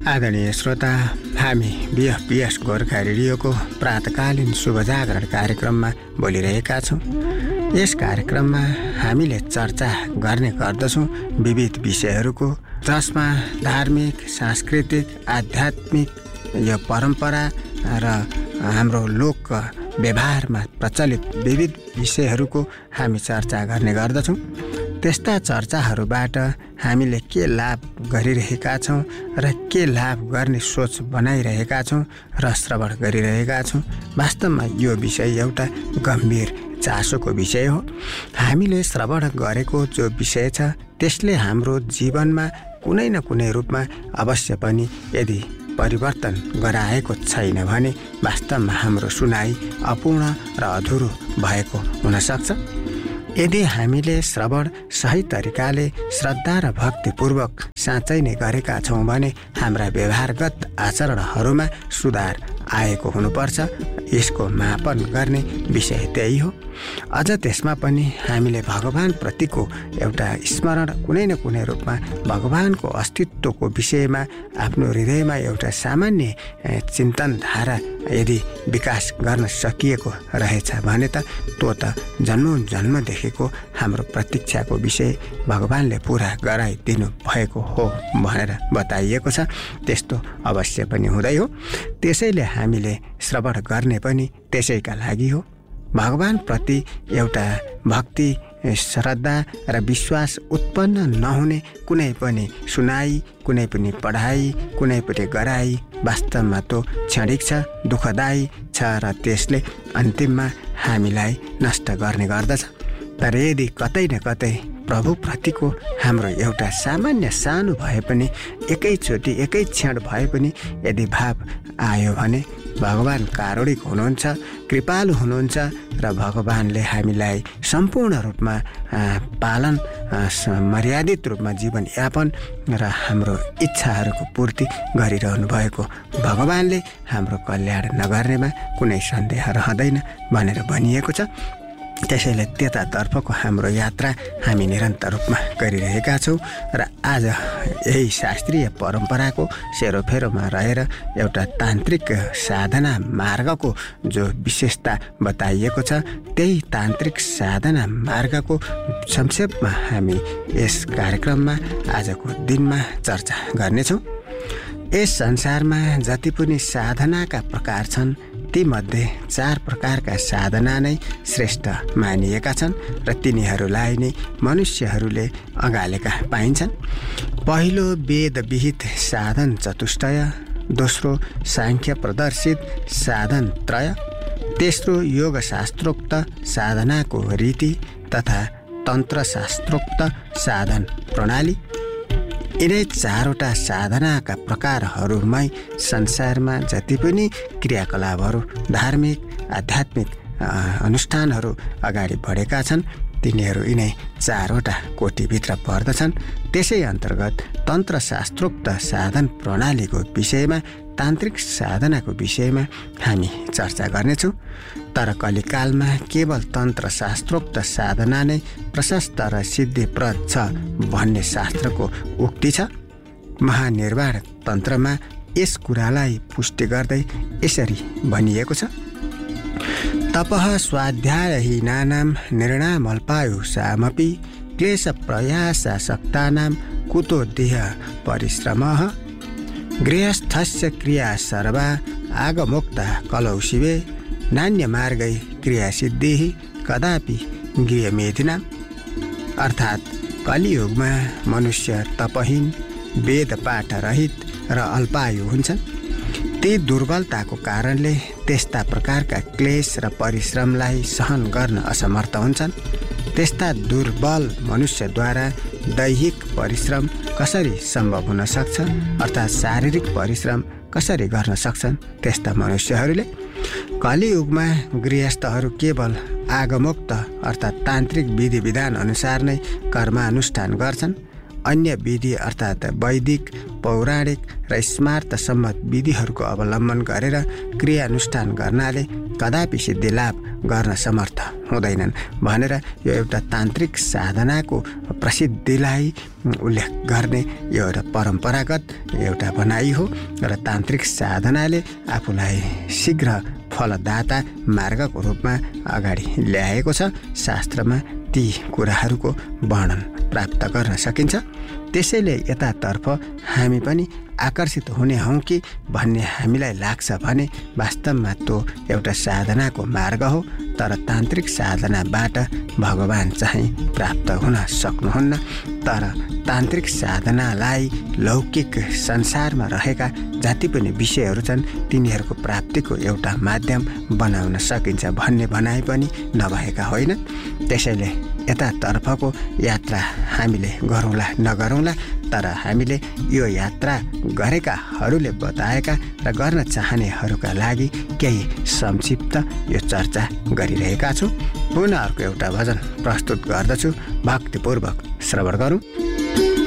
आदरणीय श्रोता, हामी बीएफपीएस गोर्खा रेडियोको प्रातकालीन शुभजागरण कार्यक्रममा बोलिरहेका छौँ। यस कार्यक्रममा हामीले चर्चा गर्ने गर्दछौँ विविध विषयहरूको, जसमा धार्मिक, सांस्कृतिक, आध्यात्मिक यो परम्परा र हाम्रो लोक व्यवहारमा प्रचलित विविध विषयहरूको हामी चर्चा गर्ने गर्दछौँ। त्यस्ता चर्चाहरूबाट हामीले के लाभ गरिरहेका छौँ र के लाभ गर्ने सोच बनाइरहेका छौँ र श्रवण गरिरहेका छौँ। वास्तवमा यो विषय एउटा गम्भीर चासोको विषय हो। हामीले श्रवण गरेको जो विषय छ त्यसले हाम्रो जीवनमा कुनै न कुनै रूपमा अवश्य पनि यदि परिवर्तन गराएको छैन भने वास्तवमा हाम्रो सुनाइ अपूर्ण र अधुरो भएको हुनसक्छ। यदि हामीले श्रवण सही तरिकाले श्रद्धा र भक्तिपूर्वक साँच्चै नै गरेका छौँ भने हाम्रा व्यवहारगत आचरणहरूमा सुधार आएको हुनुपर्छ। यसको मापन गर्ने विषय त्यही हो। अझ त्यसमा पनि हामीले भगवानप्रतिको एउटा स्मरण कुनै न कुनै रूपमा भगवानको अस्तित्वको विषयमा आफ्नो हृदयमा एउटा सामान्य चिन्तन धारा यदि विकास गर्न सकिएको रहेछ भने त त्यो त जन्मदेखिको हाम्रो प्रतीक्षाको विषय भगवानले पुरा गराइदिनु भएको हो भनेर बताइएको छ। त्यस्तो अवश्य पनि हुँदै हो। त्यसैले हामीले श्रवण गर्ने पनि त्यसैका लागि हो। भगवानप्रति एउटा भक्ति, श्रद्धा र विश्वास उत्पन्न नहुने कुनै पनि सुनाइ, कुनै पनि पढाइ, कुनै पनि गराइ वास्तवमा त्यो क्षणिक छ, दुःखदायी छ र त्यसले अन्तिममा हामीलाई नष्ट गर्ने गर्दछ। तर यदि कतै न कतै प्रभुप्रतिको हाम्रो एउटा सामान्य सानो भए पनि एकैचोटि एकै क्षण भए पनि यदि भाव आयो भने भगवान कारुणिक हुनुहुन्छ, कृपालु हुनुहुन्छ र भगवानले हामीलाई सम्पूर्ण रूपमा पालन, मर्यादित रूपमा जीवनयापन र हाम्रो इच्छाहरूको पूर्ति गरिरहनु भएको भगवानले हाम्रो कल्याण नगर्नेमा कुनै सन्देह रहँदैन भनेर भनिएको छ। त्यसैले त्यतातर्फको हाम्रो यात्रा हामी निरन्तर रूपमा गरिरहेका छौँ र आज यही शास्त्रीय परम्पराको सेरोफेरोमा रहेर एउटा तान्त्रिक साधना मार्गको जो विशेषता बताइएको छ त्यही तान्त्रिक साधना मार्गको संक्षेपमा हामी यस कार्यक्रममा आजको दिनमा चर्चा गर्नेछौँ। यस संसारमा जति पनि साधनाका प्रकार छन् तीमध्ये 4 प्रकारका साधना नै श्रेष्ठ मानिएका छन् र तिनीहरूलाई नै मनुष्यहरूले अँगालेका पाइन्छन्। पहिलो वेदविहित साधन चतुष्टय, दोस्रो सांख्य प्रदर्शित साधन त्रय, तेस्रो योगशास्त्रोक्त साधनाको रीति तथा तन्त्रशास्त्रोक्त साधन प्रणाली। यिनै 4वटा साधनाका प्रकारहरूमै संसारमा जति पनि क्रियाकलापहरू, धार्मिक, आध्यात्मिक अनुष्ठानहरू अगाडि बढेका छन् तिनीहरू यिनै 4वटा कोटीभित्र पर्दछन्। त्यसै अन्तर्गत तन्त्रशास्त्रोक्त साधन प्रणालीको विषयमा, तान्त्रिक साधनाको विषयमा हामी चर्चा गर्नेछौँ। तर कलिकालमा केवल तन्त्रशास्त्रोक्त साधना नै प्रशस्त र सिद्धिप्रद छ भन्ने शास्त्रको उक्ति छ। महानिर्वाण तन्त्रमा यस कुरालाई पुष्टि गर्दै यसरी भनिएको छ: तपः स्वाध्यायहीनानां निर्णामल्पायुषामपि क्लेश प्रयासासक्तानां कुतो देह परिश्रमः गृहस्थस्य क्रिया सर्वा आगमोक्ता कलौ शिवे नान्यमार्गै क्रियासिद्धिः कदापि गृहमेधिनाम्। अर्थात् कलियुगमा मनुष्य तपहीन, वेदपाठ रहित र अल्पायु हुन्छन्। ती दुर्बलताको कारणले त्यस्ता प्रकारका क्लेश र परिश्रमलाई सहन गर्न असमर्थ हुन्छन्। त्यस्ता दुर्बल मनुष्यद्वारा दैहिक परिश्रम कसरी सम्भव हुन सक्छ, अर्थात् शारीरिक परिश्रम कसरी गर्न सक्छन् त्यस्ता मनुष्यहरूले? कलियुगमा गृहस्थहरू केवल आगमोक्त अर्थात् तान्त्रिक विधि विधान अनुसार नै कर्मानुष्ठान गर्छन्। अन्य विधि अर्थात् वैदिक, पौराणिक र स्मार्त सम्मत विधिहरूको अवलम्बन गरेर क्रियानुष्ठान गर्नाले कदापि सिद्धि लाभ गर्न समर्थ हुँदैनन् भनेर यो एउटा तान्त्रिक साधनाको प्रसिद्धिलाई उल्लेख गर्ने यो एउटा परम्परागत एउटा भनाइ हो र तान्त्रिक साधनाले आफूलाई शीघ्र फलदाता मार्गको रूपमा अगाडि ल्याएको छ। शास्त्रमा ती कुराहरूको वर्णन प्राप्त गर्न सकिन्छ। त्यसैले यतातर्फ हामी पनि आकर्षित हुने हौँ कि भन्ने हामीलाई लाग्छ भने वास्तवमा त्यो एउटा साधनाको मार्ग हो। तर तान्त्रिक साधनाबाट भगवान चाहिँ प्राप्त हुन सक्नुहुन्न। तर तान्त्रिक साधनालाई लौकिक संसारमा रहेका जति पनि विषयहरू छन् तिनीहरूको प्राप्तिको एउटा माध्यम बनाउन सकिन्छ भन्ने भनाइ पनि नभएका होइन। त्यसैले यतातर्फको यात्रा हामीले गरौँला नगरौँला, तर हामीले यो यात्रा गरेकाहरूले बताएका र गर्न चाहनेहरूका लागि केही संक्षिप्त यो चर्चा गरिरहेका छौँ। पुनः अर्को एउटा भजन प्रस्तुत गर्दछु, भक्तिपूर्वक श्रवण गरौँ।